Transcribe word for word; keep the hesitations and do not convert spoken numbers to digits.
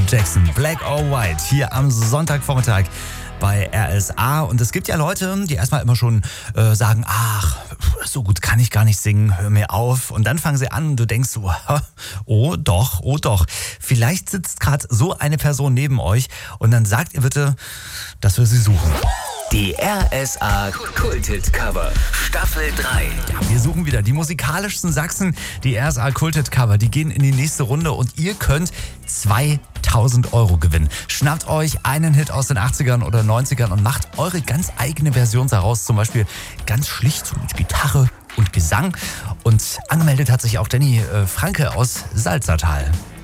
Jackson, Black or White, hier am Sonntagvormittag bei R S A. Und es gibt ja Leute, die erstmal immer schon äh, sagen, ach, so gut kann ich gar nicht singen, hör mir auf. Und dann fangen sie an und du denkst so, oh doch, oh doch. Vielleicht sitzt gerade so eine Person neben euch und dann sagt ihr bitte, dass wir sie suchen. Die R S A Kulthit Cover Staffel drei. Ja, wir suchen wieder die musikalischsten Sachsen. Die R S A Kulthit Cover, die gehen in die nächste Runde und ihr könnt zweitausend Euro gewinnen. Schnappt euch einen Hit aus den achtzigern oder neunzigern und macht eure ganz eigene Version daraus. Zum Beispiel ganz schlicht so mit Gitarre und Gesang. Und angemeldet hat sich auch Danny äh, Franke aus Salzertal.